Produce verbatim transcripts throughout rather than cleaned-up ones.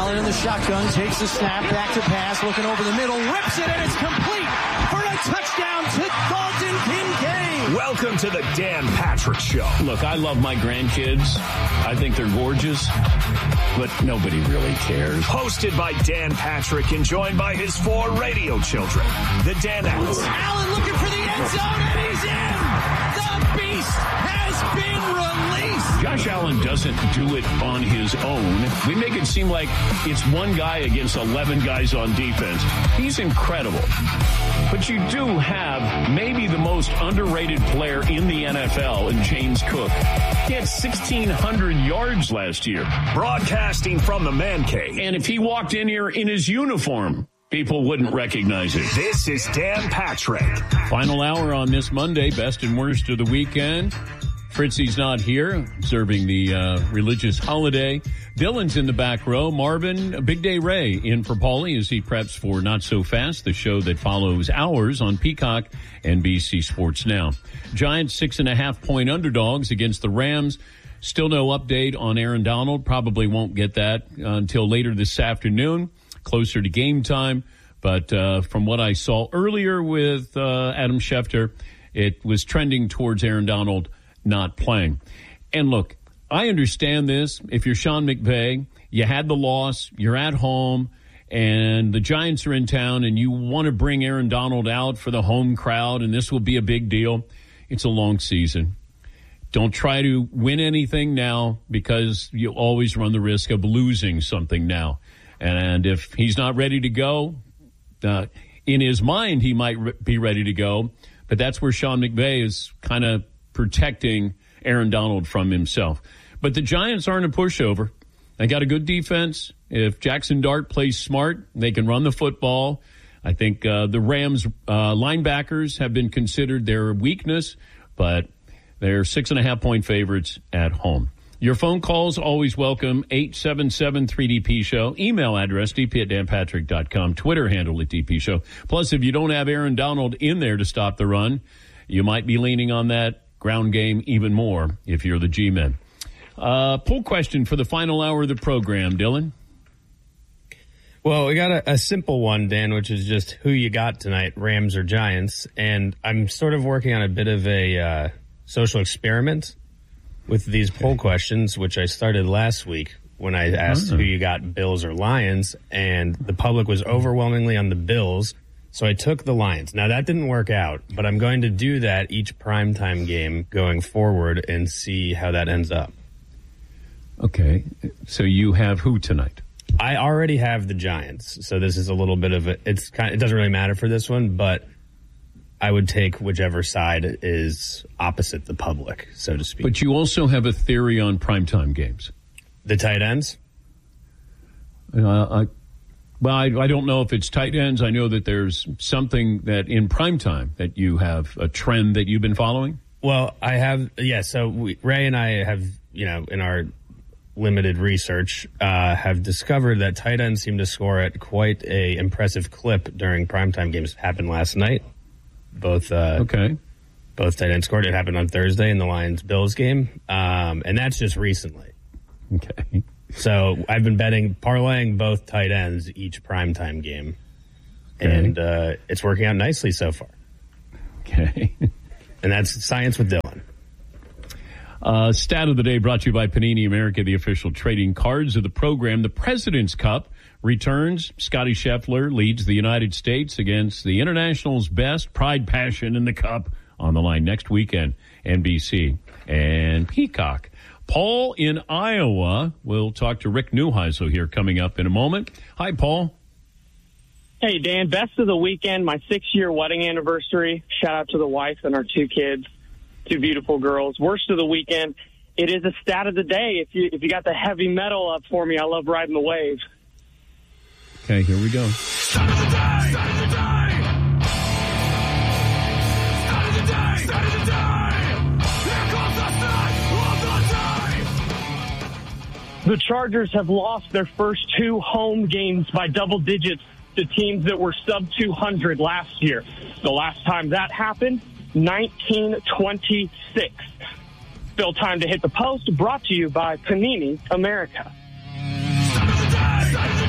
Allen in the shotgun, takes the snap, back to pass, looking over the middle, whips it, and it's complete for a touchdown to Dalton Kincaid. Welcome to the Dan Patrick Show. Look, I love my grandkids. I think they're gorgeous, but nobody really cares. Hosted by Dan Patrick and joined by his four radio children, the Danettes. Allen looking for the end zone, and he's in. The beast has been released. Josh Allen doesn't do it on his own. We make it seem like it's one guy against eleven guys on defense. He's incredible. But you do have maybe the most underrated player in the N F L in James Cook. He had sixteen hundred yards last year. Broadcasting from the Man Cave. And if he walked in here in his uniform, people wouldn't recognize it. This is Dan Patrick. Final hour on this Monday, best and worst of the weekend. Fritzy's not here, observing the uh, religious holiday. Dylan's in the back row. Marvin, Big Day Ray in for Paulie as he preps for Not So Fast, the show that follows ours on Peacock and N B C Sports Now. Giants six and a half point underdogs against the Rams. Still no update on Aaron Donald. Probably won't get that uh, until later this afternoon, closer to game time. But uh, from what I saw earlier with uh, Adam Schefter, it was trending towards Aaron Donald not playing. And look, I understand this. If you're Sean McVay, you had the loss, you're at home, and the Giants are in town, and you want to bring Aaron Donald out for the home crowd, and this will be a big deal. It's a long season. Don't try to win anything now because you always run the risk of losing something now. And if he's not ready to go, uh, in his mind he might re- be ready to go, but that's where Sean McVay is kind of protecting Aaron Donald from himself. But the Giants aren't a pushover. They got a good defense. If Jackson Dart plays smart, they can run the football. I think uh, the Rams uh, linebackers have been considered their weakness, but they're six and a half point favorites at home. Your phone calls always welcome. eight seven seven three D P show. Email address d p at dan patrick dot com. Twitter handle at D P show. Plus, if you don't have Aaron Donald in there to stop the run, you might be leaning on that ground game even more if you're the G-men. Uh, poll question for the final hour of the program, Dylan. Well, we got a, a simple one, Dan, which is just who you got tonight, Rams or Giants. And I'm sort of working on a bit of a uh, social experiment with these poll questions, which I started last week when I asked oh. who you got, Bills or Lions. And the public was overwhelmingly on the Bills. So I took the Lions. Now, that didn't work out, but I'm going to do that each primetime game going forward and see how that ends up. Okay. So you have who tonight? I already have the Giants. So this is a little bit of a, it's kind of, it doesn't really matter for this one, but I would take whichever side is opposite the public, so to speak. But you also have a theory on primetime games. The tight ends? Uh, I Well, I, I don't know if it's tight ends. I know that there's something that in primetime that you have a trend that you've been following. Well, I have, yeah. So we, Ray and I have, you know, in our limited research, uh, have discovered that tight ends seem to score at quite a impressive clip during primetime games. It happened last night. Both, uh, okay. Both tight ends scored. It happened on Thursday in the Lions-Bills game. Um, and that's just recently. Okay. So I've been betting, parlaying both tight ends each primetime game, okay. and uh, it's working out nicely so far. Okay. And that's Science with Dylan. Uh, stat of the day brought to you by Panini America, the official trading cards of the program. The President's Cup returns. Scotty Scheffler leads the United States against the International's best. Pride, passion, in the Cup on the line next weekend. N B C and Peacock. Paul in Iowa. We'll talk to Rick Neuheisel here coming up in a moment. Hi, Paul. Hey, Dan. Best of the weekend, my six-year wedding anniversary. Shout out to the wife and our two kids, two beautiful girls. Worst of the weekend, it is a stat of the day. If you if you got the heavy metal up for me, I love riding the wave. Okay, here we go. Stat of the day! Stat of the day! Stat of the day! Stat of the day! Here comes the stat of the day! The Chargers have lost their first two home games by double digits to teams that were sub two hundred last year. The last time that happened, nineteen twenty-six. Still time to hit the post, brought to you by Panini America. Stat of the day! Stat of the day!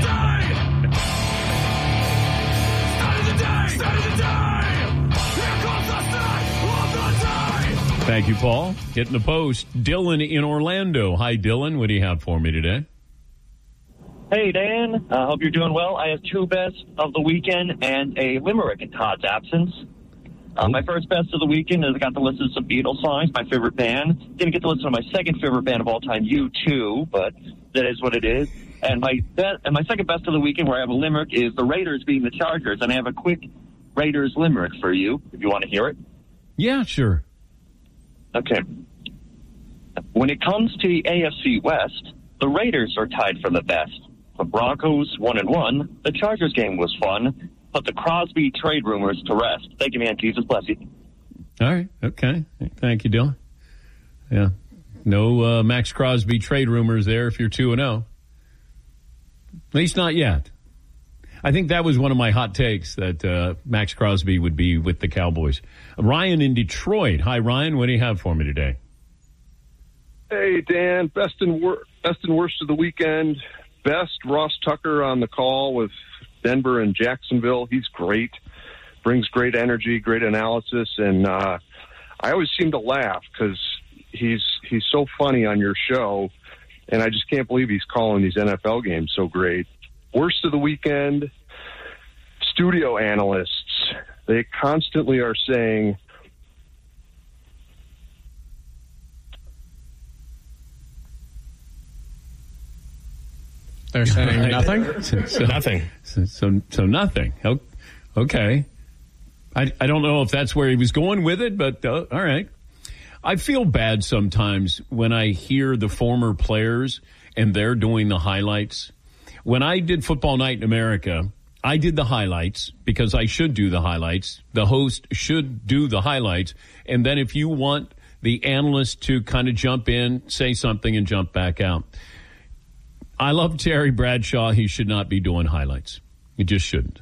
Thank you, Paul. Getting the post. Dylan in Orlando. Hi, Dylan. What do you have for me today? Hey, Dan. I uh, hope you're doing well. I have two best of the weekend and a limerick in Todd's absence. Uh, my first best of the weekend is I got to listen to some Beatles songs, my favorite band. Didn't get to listen to my second favorite band of all time, U two, but that is what it is. And my be- and my second best of the weekend, where I have a limerick, is the Raiders beating the Chargers. And I have a quick Raiders limerick for you, if you want to hear it. Yeah, sure. Okay. When it comes to the A F C West, the Raiders are tied for the best. The Broncos one and one. The Chargers game was fun. Put the Crosby trade rumors to rest. Thank you, man. Jesus bless you. All right. Okay. Thank you, Dylan. Yeah. No uh, Max Crosby trade rumors there if you're two and oh. At least not yet. I think that was one of my hot takes, that uh, Max Crosby would be with the Cowboys. Ryan in Detroit. Hi, Ryan. What do you have for me today? Hey, Dan. Best and, wor- best and worst of the weekend. Best, Ross Tucker on the call with Denver and Jacksonville. He's great. Brings great energy, great analysis. And uh, I always seem to laugh because he's, he's so funny on your show. And I just can't believe he's calling these N F L games so great. Worst of the weekend, studio analysts. They constantly are saying, they're saying nothing? So, so, nothing. So, so, so nothing. Okay. I, I don't know if that's where he was going with it, but uh, all right. I feel bad sometimes when I hear the former players and they're doing the highlights. When I did Football Night in America, I did the highlights because I should do the highlights. The host should do the highlights. And then if you want the analyst to kind of jump in, say something, and jump back out. I love Terry Bradshaw. He should not be doing highlights. He just shouldn't.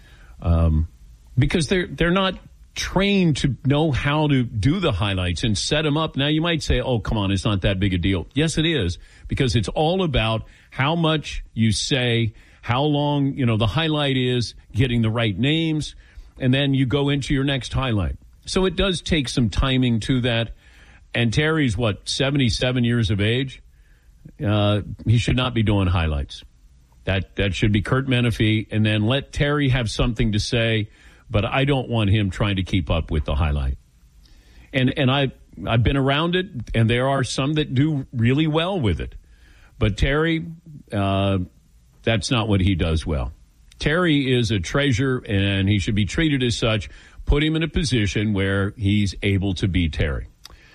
Um, because they're they're not trained to know how to do the highlights and set them up. Now, you might say, oh, come on, it's not that big a deal. Yes, it is, because it's all about how much you say, how long, you know, the highlight is, getting the right names, and then you go into your next highlight. So it does take some timing to that. And Terry's, what, seventy-seven years of age? Uh, he should not be doing highlights. That that should be Kurt Menefee, and then let Terry have something to say, but I don't want him trying to keep up with the highlight. And and I, I've been around it, and there are some that do really well with it. But Terry, uh, that's not what he does well. Terry is a treasure, and he should be treated as such. Put him in a position where he's able to be Terry.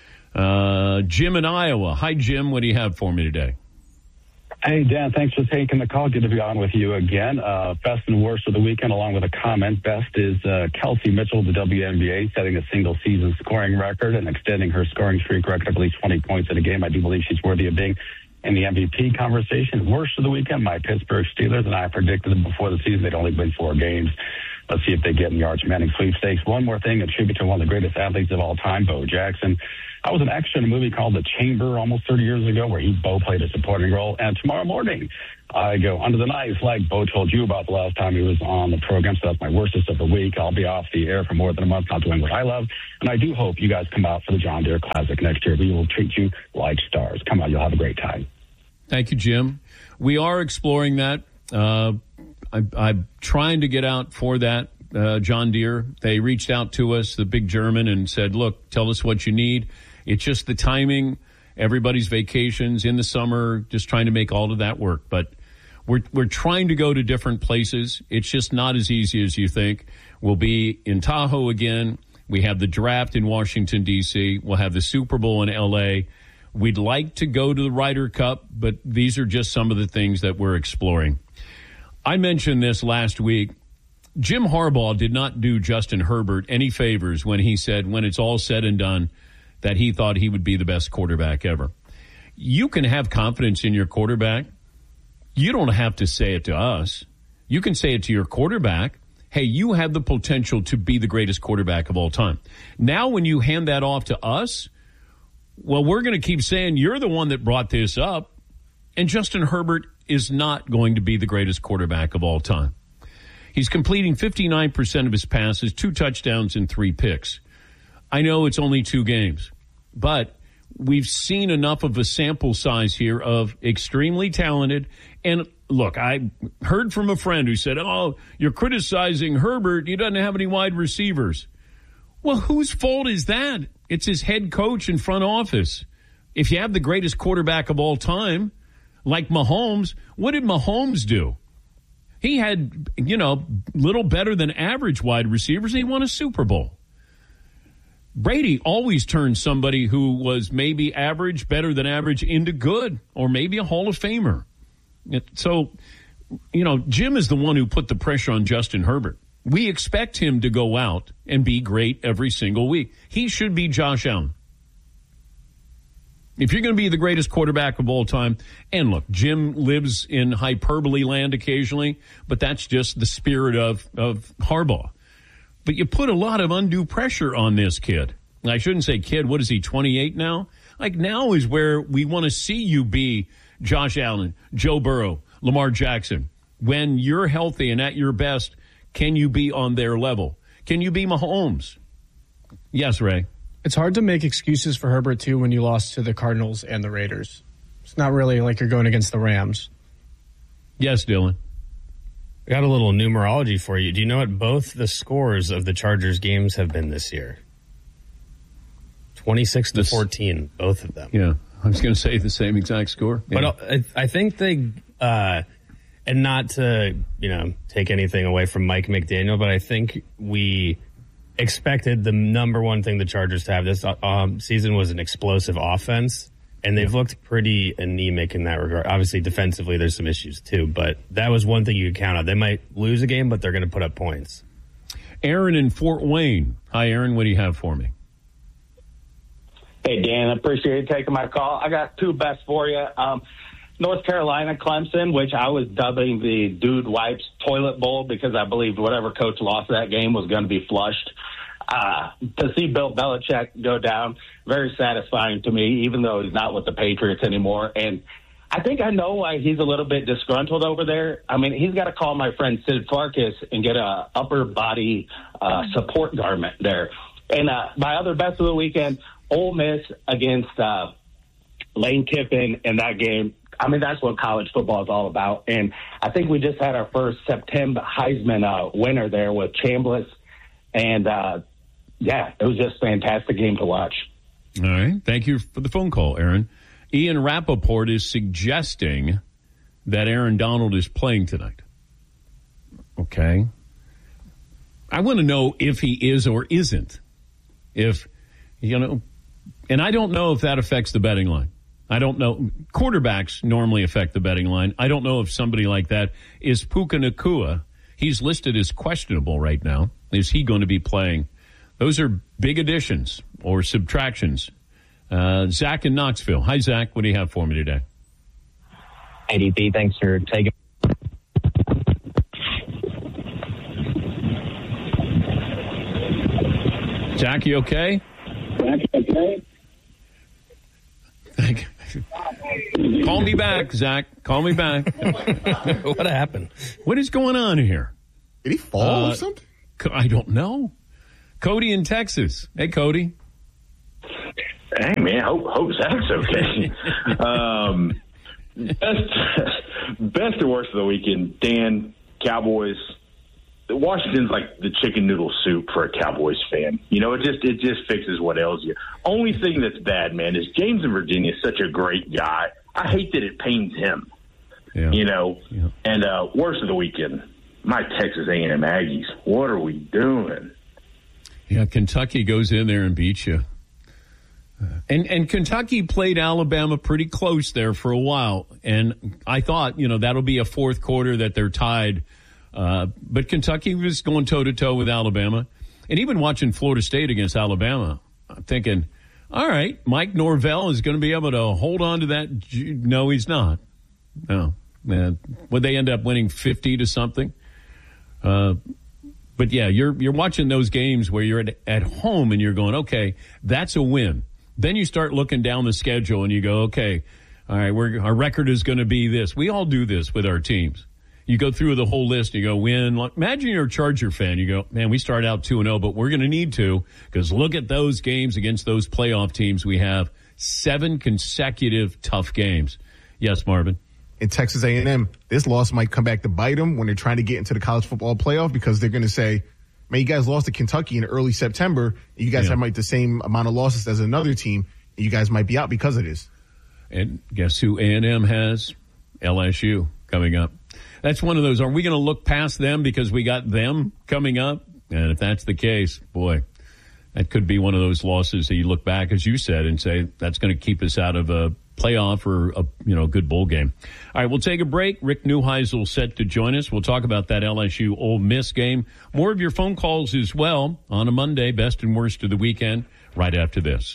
Uh, Jim in Iowa. Hi, Jim. What do you have for me today? Hey, Dan, thanks for taking the call. Good to be on with you again. Uh, best and worst of the weekend, along with a comment. Best is uh, Kelsey Mitchell, the W N B A, setting a single-season scoring record and extending her scoring streak record of at least twenty points in a game. I do believe she's worthy of being in the M V P conversation. Worst of the weekend, my Pittsburgh Steelers, and I predicted them before the season they'd only win four games. Let's see if they get in the Arch Manning sweepstakes. One more thing, a tribute to one of the greatest athletes of all time, Bo Jackson. I was an extra in a movie called The Chamber almost thirty years ago where he, Bo, played a supporting role. And tomorrow morning, I go under the knife like Bo told you about the last time he was on the program. So that's my worstest of the week. I'll be off the air for more than a month, not doing what I love. And I do hope you guys come out for the John Deere Classic next year. We will treat you like stars. Come on, you'll have a great time. Thank you, Jim. We are exploring that. Uh, I, I'm trying to get out for that. Uh, John Deere, they reached out to us, the big German, and said, look, tell us what you need. It's just the timing, everybody's vacations in the summer, just trying to make all of that work. But we're we're trying to go to different places. It's just not as easy as you think. We'll be in Tahoe again. We have the draft in Washington, D C. We'll have the Super Bowl in L A. We'd like to go to the Ryder Cup, but these are just some of the things that we're exploring. I mentioned this last week. Jim Harbaugh did not do Justin Herbert any favors when he said, when it's all said and done, that he thought he would be the best quarterback ever. You can have confidence in your quarterback. You don't have to say it to us. You can say it to your quarterback. Hey, you have the potential to be the greatest quarterback of all time. Now, when you hand that off to us, well, we're going to keep saying you're the one that brought this up, and Justin Herbert is not going to be the greatest quarterback of all time. He's completing fifty-nine percent of his passes, two touchdowns and three picks. I know it's only two games, But we've seen enough of a sample size here of extremely talented. And look, I heard from a friend who said, oh, you're criticizing Herbert. He doesn't have any wide receivers. Well, whose fault is that? It's his head coach and front office. If you have the greatest quarterback of all time, like Mahomes, what did Mahomes do? He had, you know, little better than average wide receivers, and he won a Super Bowl. Brady always turned somebody who was maybe average, better than average, into good, or maybe a Hall of Famer. So, you know, Jim is the one who put the pressure on Justin Herbert. We expect him to go out and be great every single week. He should be Josh Allen. If you're going to be the greatest quarterback of all time, and look, Jim lives in hyperbole land occasionally, but that's just the spirit of, of Harbaugh. But you put a lot of undue pressure on this kid. I shouldn't say kid. What is he, twenty-eight now? Like, now is where we want to see you be Josh Allen, Joe Burrow, Lamar Jackson. When you're healthy and at your best, can you be on their level? Can you be Mahomes? Yes, Ray. It's hard to make excuses for Herbert, too, when you lost to the Cardinals and the Raiders. It's not really like you're going against the Rams. Yes, Dylan. I got a little numerology for you. Do you know what both the scores of the Chargers games have been this year? twenty-six to fourteen, both of them. Yeah, I was going to say the same exact score. Yeah. But I, I think they, uh, and not to, you know, take anything away from Mike McDaniel, but I think we expected the number one thing the Chargers to have this um, season was an explosive offense, and they've looked pretty anemic in that regard. Obviously, defensively, there's some issues too, but that was one thing you could count on. They might lose a game, but they're going to put up points. Aaron in Fort Wayne. Hi, Aaron. What do you have for me? Hey, Dan, I appreciate you taking my call. I got two best for you. Um, North Carolina, Clemson, which I was dubbing the Dude Wipes Toilet Bowl because I believed whatever coach lost that game was going to be flushed. Uh, to see Bill Belichick go down, very satisfying to me, even though he's not with the Patriots anymore. And I think I know why he's a little bit disgruntled over there. I mean, he's got to call my friend Sid Farkas and get a upper body uh, support garment there. And uh, my other best of the weekend, Ole Miss against uh, Lane Kiffin in that game. I mean, that's what college football is all about. And I think we just had our first September Heisman uh, winner there with Chambliss. And, uh, yeah, it was just a fantastic game to watch. All right. Thank you for the phone call, Aaron. Ian Rappaport is suggesting that Aaron Donald is playing tonight. Okay. I want to know if he is or isn't. If, you know, and I don't know if that affects the betting line. I don't know. Quarterbacks normally affect the betting line. I don't know if somebody like that is Puka Nacua. He's listed as questionable right now. Is he going to be playing? Those are big additions or subtractions. Uh, Zach in Knoxville. Hi, Zach. What do you have for me today? A D P, thanks for taking. Zach, you okay? Zach, okay? Thank you. Call me back, Zach. Call me back. What happened? What is going on here? Did he fall uh, or something? I don't know. Cody in Texas. Hey, Cody. Hey, man. Hope, hope Zach's okay. um, best, best or worst of the weekend, Dan, Cowboys. Washington's like the chicken noodle soup for a Cowboys fan. You know, it just it just fixes what ails you. Only thing that's bad, man, is James in Virginia is such a great guy. I hate that it pains him. Yeah. You know, yeah. And uh, worst of the weekend, my Texas A and M Aggies. What are we doing? Yeah, Kentucky goes in there and beats you. And and Kentucky played Alabama pretty close there for a while. And I thought, you know, that'll be a fourth quarter that they're tied. Uh, but Kentucky was going toe-to-toe with Alabama. And even watching Florida State against Alabama, I'm thinking, all right, Mike Norvell is going to be able to hold on to that. No, he's not. No. Man. Would they end up winning fifty to something? Uh, but, yeah, you're you're watching those games where you're at, at home and you're going, okay, that's a win. Then you start looking down the schedule and you go, okay, all right, we're, our record is going to be this. We all do this with our teams. You go through the whole list, you go win. Imagine you're a Charger fan. You go, man, we start out two and oh, but we're going to need to because look at those games against those playoff teams. We have seven consecutive tough games. Yes, Marvin. In Texas A and M, this loss might come back to bite them when they're trying to get into the college football playoff because they're going to say, man, you guys lost to Kentucky in early September. And you guys yeah. have like the same amount of losses as another team. And you guys might be out because of this. And guess who A and M has? L S U coming up. That's one of those. Are we going to look past them because we got them coming up? And if that's the case, boy, that could be one of those losses that you look back, as you said, and say that's going to keep us out of a playoff or a you know good bowl game. All right, we'll take a break. Rick Neuheisel set to join us. We'll talk about that L S U Ole Miss game. More of your phone calls as well on a Monday, best and worst of the weekend, right after this.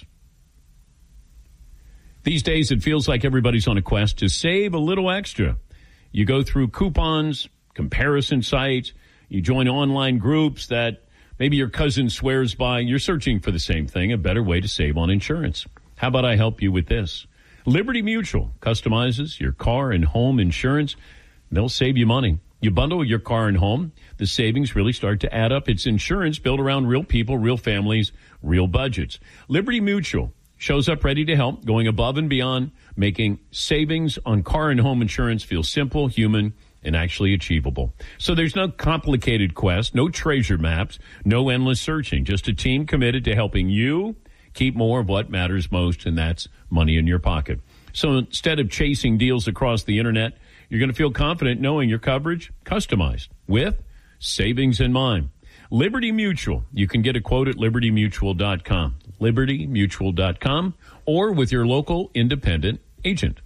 These days, it feels like everybody's on a quest to save a little extra. You go through coupons, comparison sites, you join online groups that maybe your cousin swears by. You're searching for the same thing, a better way to save on insurance. How about I help you with this? Liberty Mutual customizes your car and home insurance. They'll save you money. You bundle your car and home, the savings really start to add up. It's insurance built around real people, real families, real budgets. Liberty Mutual shows up ready to help, going above and beyond, making savings on car and home insurance feel simple, human, and actually achievable. So there's no complicated quest, no treasure maps, no endless searching, just a team committed to helping you keep more of what matters most, and that's money in your pocket. So instead of chasing deals across the internet, you're going to feel confident knowing your coverage customized with savings in mind. Liberty Mutual. You can get a quote at liberty mutual dot com. liberty mutual dot com or with your local independent agent.